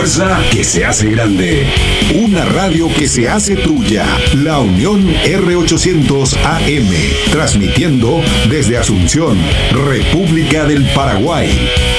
fuerza que se hace grande. Una radio que se hace tuya. La Unión R800 AM. Transmitiendo desde Asunción, República del Paraguay.